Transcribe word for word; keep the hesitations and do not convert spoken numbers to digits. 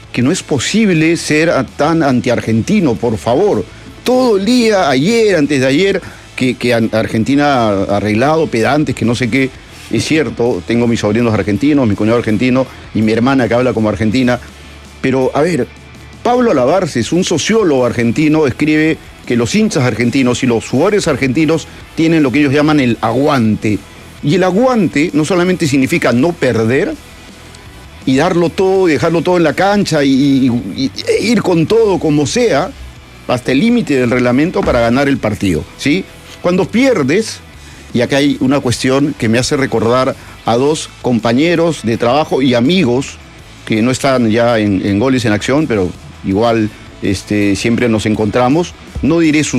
que no es posible ser tan anti-argentino, por favor. Todo el día, ayer, antes de ayer, que, que Argentina ha arreglado, pedantes, que no sé qué. Es cierto, tengo mis sobrinos argentinos, mi cuñado argentino y mi hermana que habla como argentina. Pero, a ver, Pablo Alabarces, un sociólogo argentino, escribe que los hinchas argentinos y los jugadores argentinos tienen lo que ellos llaman el aguante. Y el aguante no solamente significa no perder y darlo todo, dejarlo todo en la cancha y, y, y ir con todo como sea, hasta el límite del reglamento para ganar el partido, ¿sí? Cuando pierdes, y acá hay una cuestión que me hace recordar a dos compañeros de trabajo y amigos que no están ya en, en Goles en Acción, pero igual este, siempre nos encontramos, no diré sus